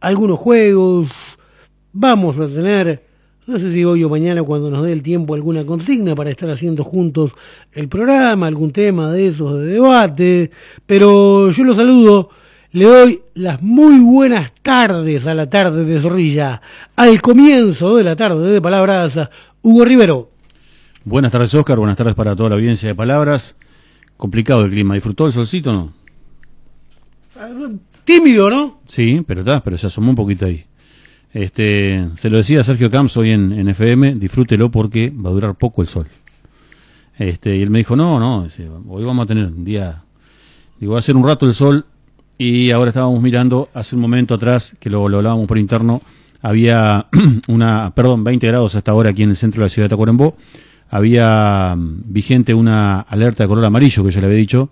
algunos juegos, vamos a tener, no sé si hoy o mañana cuando nos dé el tiempo, alguna consigna para estar haciendo juntos el programa, algún tema de esos de debate, pero yo los saludo, le doy las muy buenas tardes a la tarde de Zorrilla, al comienzo de la tarde de Palabras, Hugo Rivero. Buenas tardes, Oscar, buenas tardes para toda la audiencia de Palabras. Complicado el clima, ¿disfrutó el solcito o no? Tímido, ¿no? Sí, pero se asomó un poquito ahí. Se lo decía a Sergio Camps hoy en FM, disfrútelo porque va a durar poco el sol. Y él me dijo, no, hoy vamos a tener un día, va a ser un rato el sol, y ahora estábamos mirando, hace un momento atrás, que lo hablábamos por interno, había 20 grados hasta ahora aquí en el centro de la ciudad de Tacuarembó, había vigente una alerta de color amarillo que yo le había dicho,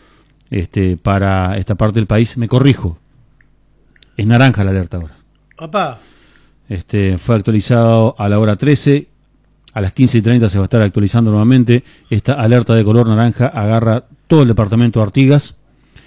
para esta parte del país. Me corrijo, es naranja la alerta ahora. Papá. Fue actualizado a la hora 13, a las 15:30 se va a estar actualizando nuevamente. Esta alerta de color naranja agarra todo el departamento de Artigas.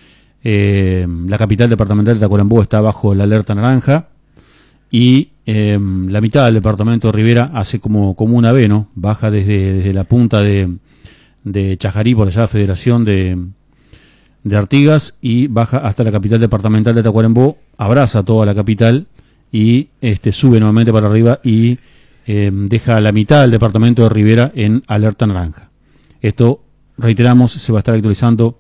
La capital departamental de Tacuarembó está bajo la alerta naranja, y la mitad del departamento de Rivera hace como una V, ¿no? Baja desde la punta de Chajarí, por allá, Federación de Artigas, y baja hasta la capital departamental de Tacuarembó, abraza toda la capital y sube nuevamente para arriba y deja la mitad del departamento de Rivera en alerta naranja. Esto, reiteramos, se va a estar actualizando,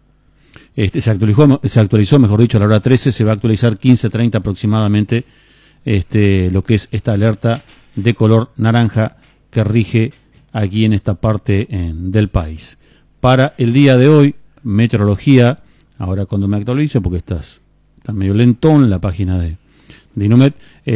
se actualizó, mejor dicho, a la hora 13, se va a actualizar 15:30 aproximadamente, lo que es esta alerta de color naranja que rige aquí en esta parte del país. Para el día de hoy, meteorología, ahora cuando me actualice, porque está medio lentón la página de Inumet,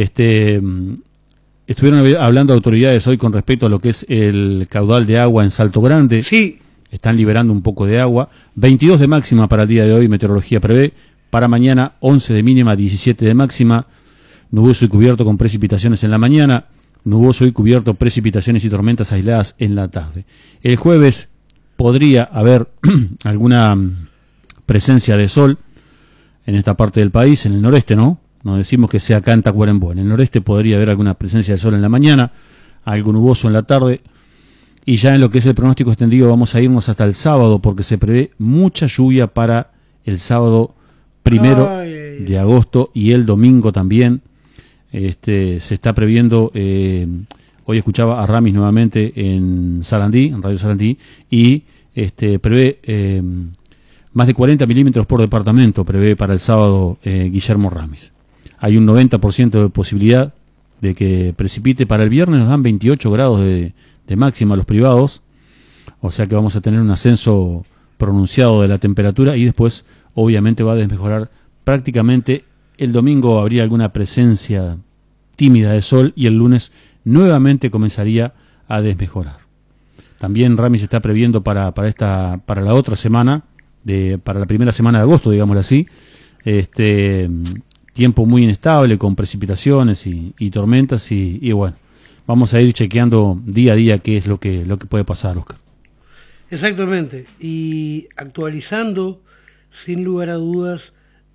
estuvieron hablando autoridades hoy con respecto a lo que es el caudal de agua en Salto Grande. Sí. Están liberando un poco de agua. 22 de máxima para el día de hoy, meteorología prevé. Para mañana, 11 de mínima, 17 de máxima. Nuboso y cubierto con precipitaciones en la mañana. Nuboso y cubierto, precipitaciones y tormentas aisladas en la tarde. El jueves podría haber alguna presencia de sol en esta parte del país, en el noreste, ¿no? No decimos que sea acá en Tacuarembó. En el noreste podría haber alguna presencia de sol en la mañana, algo nuboso en la tarde. Y ya en lo que es el pronóstico extendido vamos a irnos hasta el sábado, porque se prevé mucha lluvia para el sábado 1 de agosto y el domingo también. Se está previendo, hoy escuchaba a Ramis nuevamente en Sarandí, en Radio Sarandí, y prevé más de 40 milímetros por departamento, prevé para el sábado Guillermo Ramis. Hay un 90% de posibilidad de que precipite. Para el viernes nos dan 28 grados de máxima a los privados, o sea que vamos a tener un ascenso pronunciado de la temperatura, y después obviamente va a desmejorar prácticamente. El domingo habría alguna presencia tímida de sol y el lunes nuevamente comenzaría a desmejorar. También Ramis está previendo para la otra semana, para la primera semana de agosto, digámoslo así, tiempo muy inestable con precipitaciones y tormentas, y bueno, vamos a ir chequeando día a día qué es lo que puede pasar, Oscar. Exactamente, y actualizando sin lugar a dudas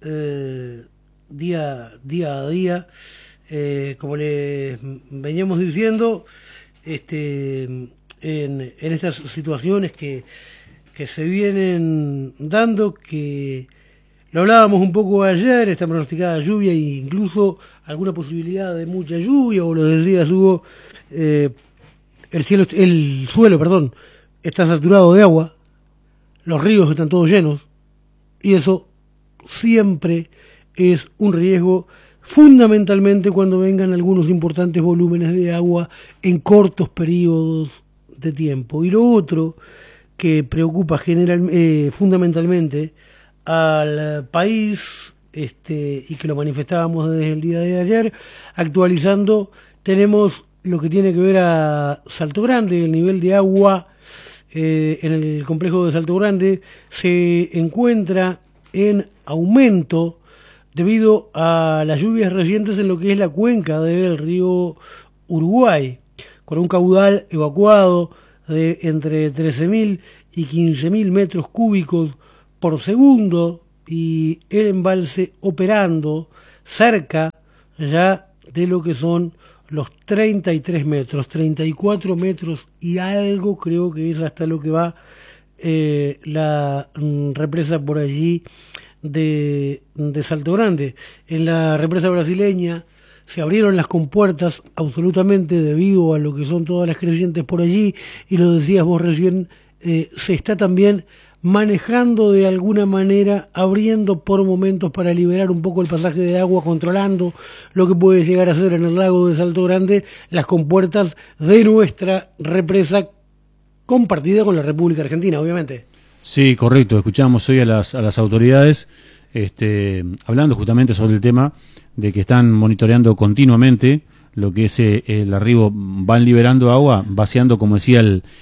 día a día, como les veníamos diciendo, en estas situaciones que se vienen dando, que lo hablábamos un poco ayer, esta pronosticada lluvia e incluso alguna posibilidad de mucha lluvia, o lo decías Hugo, el suelo está saturado de agua, los ríos están todos llenos, y eso siempre es un riesgo, fundamentalmente cuando vengan algunos importantes volúmenes de agua en cortos periodos de tiempo. Y lo otro que preocupa fundamentalmente al país, y que lo manifestábamos desde el día de ayer, actualizando, tenemos lo que tiene que ver a Salto Grande. El nivel de agua en el complejo de Salto Grande se encuentra en aumento debido a las lluvias recientes en lo que es la cuenca del río Uruguay, con un caudal evacuado de entre 13.000 y 15.000 metros cúbicos por segundo, y el embalse operando cerca ya de lo que son los 33 metros, 34 metros y algo, creo que es hasta lo que va la represa por allí de Salto Grande. En la represa brasileña se abrieron las compuertas absolutamente debido a lo que son todas las crecientes por allí, y lo decías vos recién, se está también manejando de alguna manera, abriendo por momentos para liberar un poco el pasaje de agua, controlando lo que puede llegar a ser en el lago de Salto Grande las compuertas de nuestra represa compartida con la República Argentina, obviamente. Sí, correcto. Escuchamos hoy a las autoridades hablando justamente sobre el tema de que están monitoreando continuamente lo que es el arribo, van liberando agua, vaciando, como decía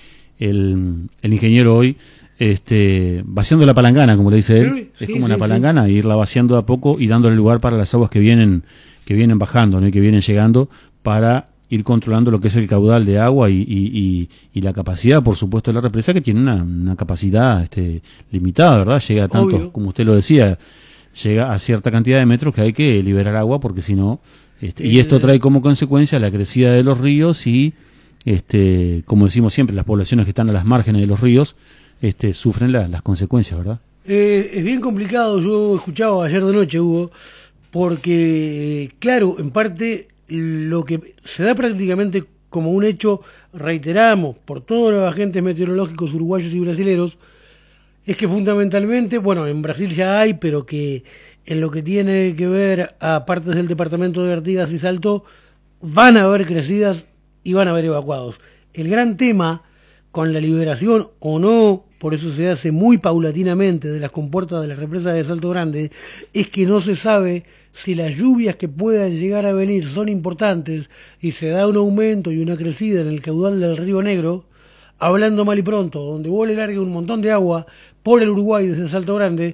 el ingeniero hoy, vaciando la palangana, como le dice él, sí, es como una palangana, irla vaciando a poco y dándole lugar para las aguas que vienen bajando, ¿no? Y que vienen llegando, para ir controlando lo que es el caudal de agua y la capacidad, por supuesto, de la represa, que tiene una capacidad limitada, ¿verdad? Llega a tanto, obvio, como usted lo decía, llega a cierta cantidad de metros que hay que liberar agua, porque si no, y esto trae como consecuencia la crecida de los ríos y, como decimos siempre, las poblaciones que están a las márgenes de los ríos sufren las consecuencias, ¿verdad? Es bien complicado. Yo escuchaba ayer de noche, Hugo, porque, claro, en parte lo que se da prácticamente como un hecho, reiteramos, por todos los agentes meteorológicos uruguayos y brasileños, es que fundamentalmente, bueno, en Brasil ya hay, pero que en lo que tiene que ver a partes del departamento de Artigas y Salto, van a haber crecidas y van a haber evacuados. El gran tema con la liberación o no, por eso se hace muy paulatinamente, de las compuertas de la represa de Salto Grande, es que no se sabe si las lluvias que puedan llegar a venir son importantes y se da un aumento y una crecida en el caudal del Río Negro, hablando mal y pronto, donde vos le largues un montón de agua por el Uruguay desde Salto Grande,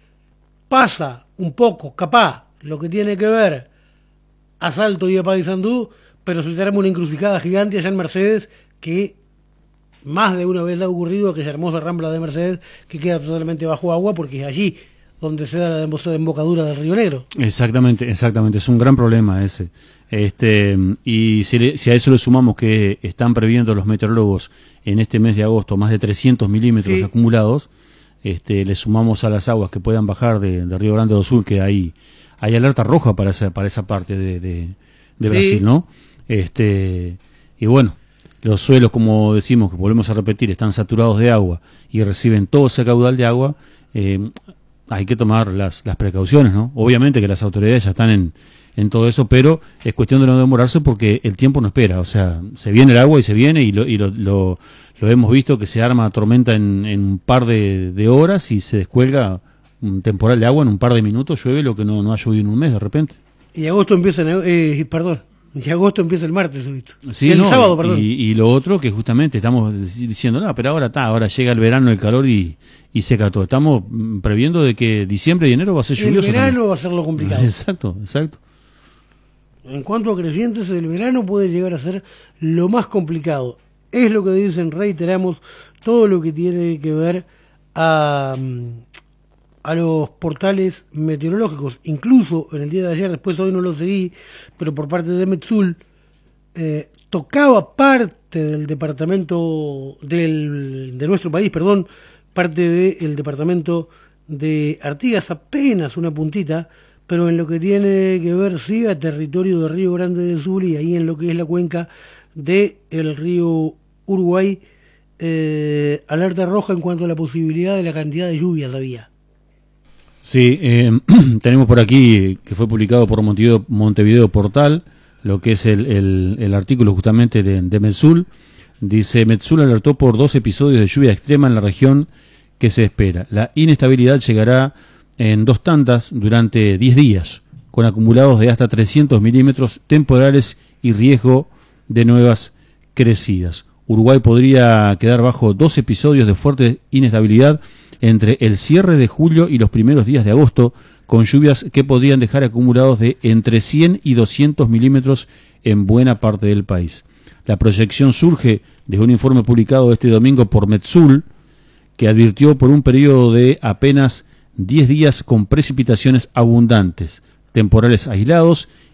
pasa un poco, capaz, lo que tiene que ver a Salto y a Paysandú, pero se arma una encrucijada gigante allá en Mercedes, que más de una vez ha ocurrido, aquella hermosa rambla de Mercedes que queda totalmente bajo agua, porque es allí donde se da la desembocadura del Río Negro. Exactamente, es un gran problema ese. Y si a eso le sumamos que están previendo los meteorólogos en este mes de agosto más de 300 milímetros acumulados, le sumamos a las aguas que puedan bajar de Río Grande do Sul, que hay alerta roja para esa parte de Brasil, ¿no? Y bueno, los suelos, como decimos, que volvemos a repetir, están saturados de agua y reciben todo ese caudal de agua. Hay que tomar las precauciones, ¿no? Obviamente que las autoridades ya están en todo eso, pero es cuestión de no demorarse, porque el tiempo no espera. O sea, se viene el agua y se viene, y lo hemos visto, que se arma tormenta en un par de horas y se descuelga un temporal de agua en un par de minutos, llueve lo que no ha llovido en un mes de repente. Y agosto empieza, y agosto empieza el martes, ¿visto? Sí, el sábado, perdón. Y lo otro, que justamente estamos diciendo, no, pero ahora llega el verano, el calor y seca todo. Estamos previendo de que diciembre y enero va a ser lluvioso. El verano va a ser lo complicado. Exacto. En cuanto a crecientes, el verano puede llegar a ser lo más complicado. Es lo que dicen, reiteramos, todo lo que tiene que ver a los portales meteorológicos. Incluso en el día de ayer, después hoy no lo seguí, pero por parte de Metsul, tocaba parte del departamento de nuestro país, parte del departamento de Artigas, apenas una puntita, pero en lo que tiene que ver, sí, a territorio de Río Grande del Sur y ahí en lo que es la cuenca del río Uruguay, alerta roja en cuanto a la posibilidad de la cantidad de lluvias había. Sí, tenemos por aquí que fue publicado por Montevideo Portal, lo que es el artículo justamente de Metsul. Dice: Metsul alertó por 2 episodios de lluvia extrema en la región que se espera. La inestabilidad llegará en 2 tandas durante 10 días, con acumulados de hasta 300 milímetros temporales y riesgo de nuevas crecidas. Uruguay podría quedar bajo 2 episodios de fuerte inestabilidad entre el cierre de julio y los primeros días de agosto, con lluvias que podrían dejar acumulados de entre 100 y 200 milímetros en buena parte del país. La proyección surge de un informe publicado este domingo por Metsul, que advirtió por un periodo de apenas 10 días con precipitaciones abundantes, temporales aislados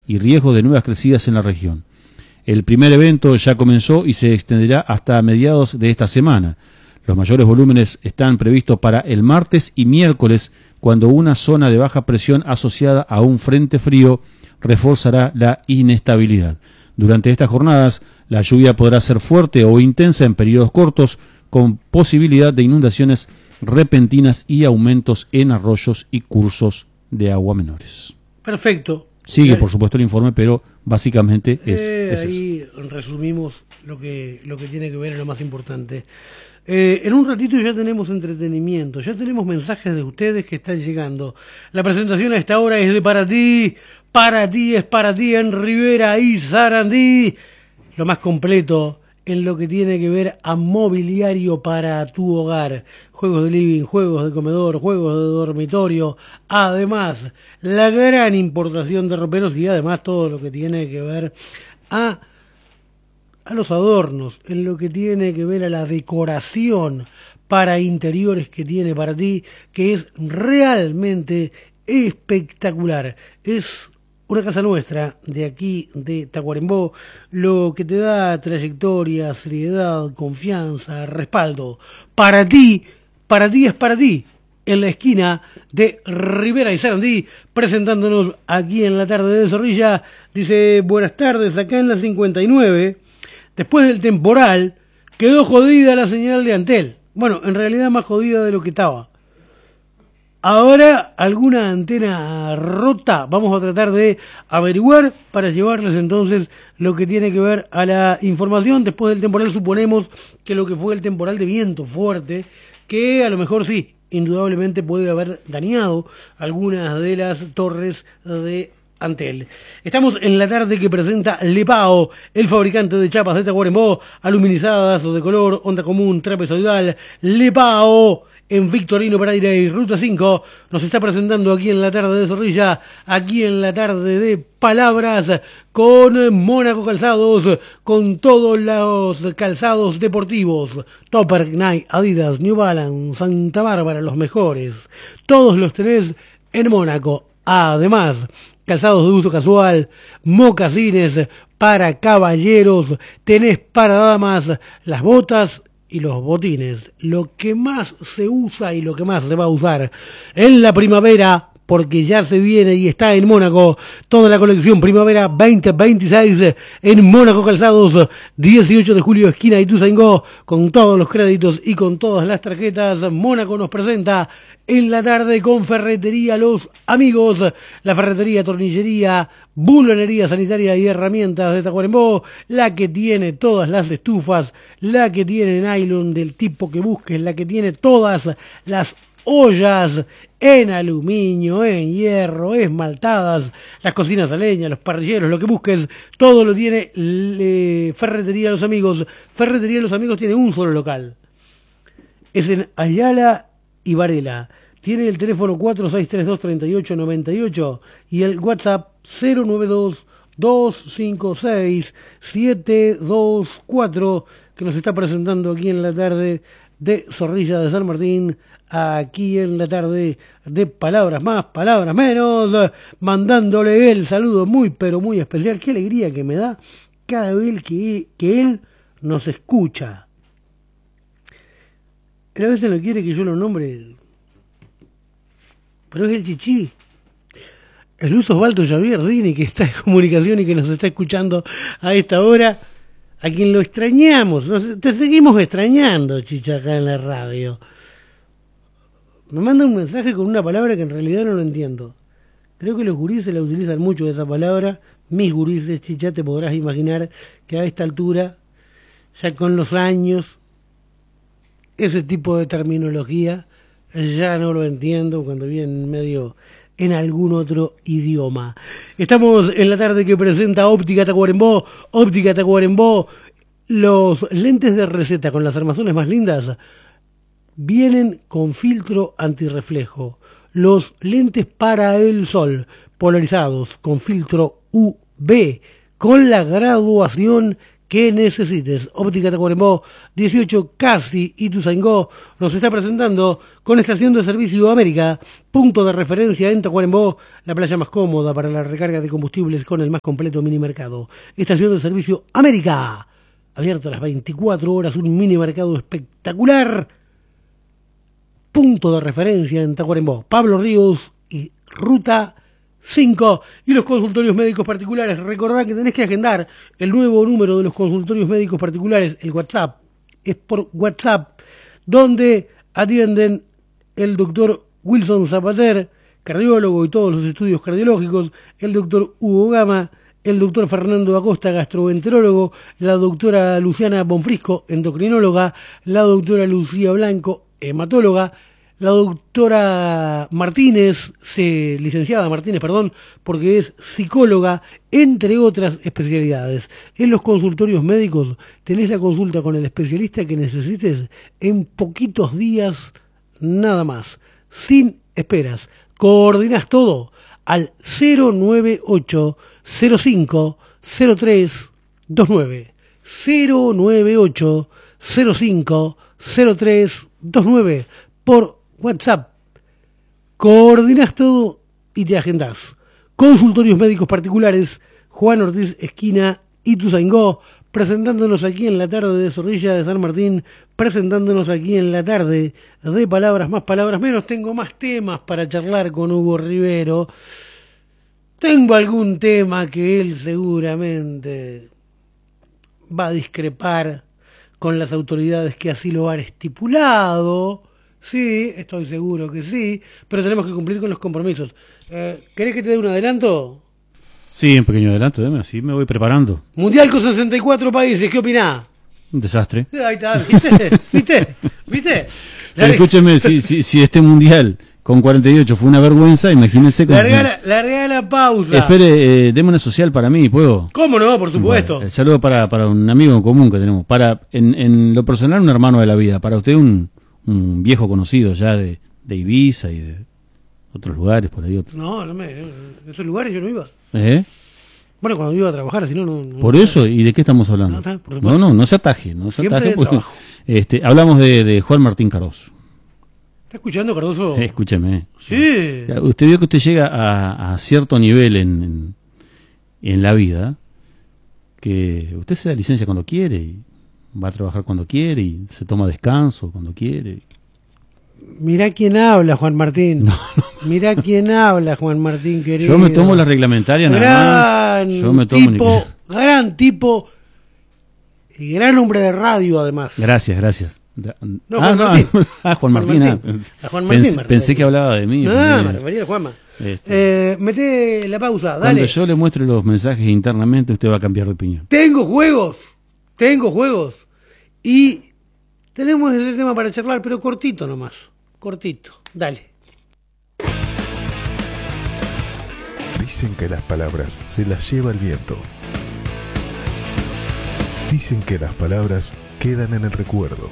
y riesgo de nuevas crecidas en la región. El primer evento ya comenzó y se extenderá hasta mediados de esta semana. Los mayores volúmenes están previstos para el martes y miércoles, cuando una zona de baja presión asociada a un frente frío reforzará la inestabilidad. Durante estas jornadas, la lluvia podrá ser fuerte o intensa en periodos cortos, con posibilidad de inundaciones repentinas y aumentos en arroyos y cursos de agua menores. Perfecto. Sigue, por supuesto, el informe, pero básicamente es ahí eso. Resumimos lo que tiene que ver, lo más importante. En un ratito ya tenemos entretenimiento, ya tenemos mensajes de ustedes que están llegando. La presentación a esta hora es de para ti es para ti en Rivera y Sarandí. Lo más completo en lo que tiene que ver a mobiliario para tu hogar. Juegos de living, juegos de comedor, juegos de dormitorio. Además, la gran importación de roperos y además todo lo que tiene que ver a los adornos, en lo que tiene que ver a la decoración para interiores que tiene para ti, que es realmente espectacular. Es una casa nuestra, de aquí, de Tacuarembó, lo que te da trayectoria, seriedad, confianza, respaldo. Para ti es para ti. En la esquina de Rivera y Sarandí, presentándonos aquí en la tarde de Zorrilla. Dice, buenas tardes, acá en la 59. Después del temporal, quedó jodida la señal de Antel. Bueno, en realidad más jodida de lo que estaba. Ahora, alguna antena rota, vamos a tratar de averiguar para llevarles entonces lo que tiene que ver a la información. Después del temporal suponemos que lo que fue el temporal de viento fuerte, que a lo mejor sí, indudablemente puede haber dañado algunas de las torres de Antel. Estamos en la tarde que presenta Lepao, el fabricante de chapas de Tacuarembó, aluminizadas o de color, onda común, trapezoidal. Lepao, en Victorino Pereira y Ruta 5, nos está presentando aquí en la tarde de Zorrilla, aquí en la tarde de Palabras, con Mónaco Calzados, con todos los calzados deportivos, Topper, Nike, Adidas, New Balance, Santa Bárbara, los mejores. Todos los tenés en Mónaco. Además, calzados de uso casual, mocasines para caballeros, tenés para damas las botas y los botines, lo que más se usa y lo que más se va a usar en la primavera, porque ya se viene y está en Mónaco toda la colección Primavera 2026 en Mónaco Calzados, 18 de julio, esquina Ituzaingó, con todos los créditos y con todas las tarjetas. Mónaco nos presenta en la tarde con Ferretería Los Amigos, la ferretería, tornillería, bulonería sanitaria y herramientas de Tacuarembó, la que tiene todas las estufas, la que tiene nylon del tipo que busques, la que tiene todas las ollas en aluminio, en hierro, esmaltadas, las cocinas a leña, los parrilleros, lo que busques, todo lo tiene Ferretería Los Amigos. Ferretería Los Amigos tiene un solo local, es en Ayala y Varela. Tiene el teléfono 4632-3898 y el WhatsApp 092-256-724, que nos está presentando aquí en la tarde de Zorrilla de San Martín, aquí en la tarde de Palabras Más, Palabras Menos, mandándole el saludo muy pero muy especial. Qué alegría que me da cada vez que él nos escucha. Él a veces no quiere que yo lo nombre, pero es el Chichi, el Luz Osvaldo Javier Dini, que está en comunicación y que nos está escuchando a esta hora, a quien lo extrañamos, te seguimos extrañando, Chicha, acá en la radio. Me manda un mensaje con una palabra que en realidad no lo entiendo. Creo que los gurises la utilizan mucho esa palabra, mis gurises, Chicha, te podrás imaginar que a esta altura, ya con los años, ese tipo de terminología ya no lo entiendo cuando viene medio en algún otro idioma. Estamos en la tarde que presenta Óptica Tacuarembó. Óptica Tacuarembó, los lentes de receta con las armazones más lindas vienen con filtro antirreflejo. Los lentes para el sol polarizados con filtro UV, con la graduación que necesites. Óptica Tacuarembó, 18 Casi Ituzaingó, nos está presentando con estación de servicio América, punto de referencia en Tacuarembó, la playa más cómoda para la recarga de combustibles con el más completo mini mercado. Estación de servicio América, abierto a las 24 horas, un mini mercado espectacular, punto de referencia en Tacuarembó. Pablo Ríos y Ruta 5 y los consultorios médicos particulares. Recordad que tenés que agendar el nuevo número de los consultorios médicos particulares, el WhatsApp, es por WhatsApp, donde atienden el doctor Wilson Zapater, cardiólogo y todos los estudios cardiológicos, el doctor Hugo Gama, el doctor Fernando Acosta, gastroenterólogo, la doctora Luciana Bonfrisco, endocrinóloga, la doctora Lucía Blanco, hematóloga, la doctora Martínez, licenciada Martínez, porque es psicóloga, entre otras especialidades. En los consultorios médicos tenés la consulta con el especialista que necesites en poquitos días, nada más, sin esperas. Coordinás todo al 098 05 03 29. 098 05 03 29 por WhatsApp. Coordinás todo y te agendás. Consultorios médicos particulares, Juan Ortiz, esquina Ituzaingó, presentándonos aquí en la tarde de Zorrilla de San Martín, presentándonos aquí en la tarde de Palabras Más, Palabras Menos. Tengo más temas para charlar con Hugo Rivero. Tengo algún tema que él seguramente va a discrepar con las autoridades que así lo han estipulado. Sí, estoy seguro que sí, pero tenemos que cumplir con los compromisos. ¿Querés que te dé un adelanto? Sí, un pequeño adelanto, así me voy preparando. Mundial con 64 países, ¿qué opinás? Un desastre. Ahí está, ¿viste? Escúcheme, si este mundial con 48 fue una vergüenza, imagínense con... Larga la pausa. Espere, deme una social para mí, ¿puedo? ¿Cómo no? Por supuesto. Bueno, el saludo para un amigo en común que tenemos. En lo personal, un hermano de la vida. Para usted, un viejo conocido ya de Ibiza y de otros lugares por ahí. No, en esos lugares yo no iba. Bueno, cuando iba a trabajar, si no... Por eso, ¿y de qué estamos hablando? No se ataje. Hablamos de Juan Martín Cardoso. ¿Está escuchando, Cardoso? Escúcheme. Sí. Usted vio que usted llega a cierto nivel en la vida, que usted se da licencia cuando quiere y va a trabajar cuando quiere y se toma descanso cuando quiere. Mirá quién habla, Juan Martín. Mirá quién habla, Juan Martín, querido. Yo me tomo la reglamentaria nada más. Yo me tomo gran tipo y gran hombre de radio, además. Gracias. Juan Martín. Juan Martín. Juan Martín. Pensé que hablaba de mí. Me refería a Juanma. Mete la pausa, dale. Cuando yo le muestre los mensajes internamente, usted va a cambiar de opinión. Tengo juegos. Y tenemos el tema para charlar, pero cortito nomás. Cortito. Dale. Dicen que las palabras se las lleva el viento. Dicen que las palabras quedan en el recuerdo.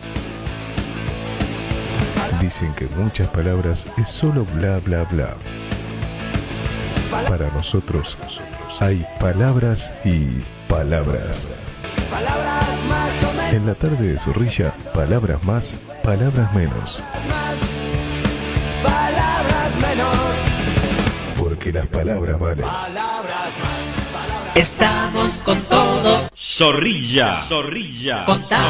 Dicen que muchas palabras es solo bla bla bla. Para nosotros hay palabras y palabras. En la tarde de Zorrilla, palabras más, palabras menos. Porque las palabras valen. Estamos con todo. Zorrilla.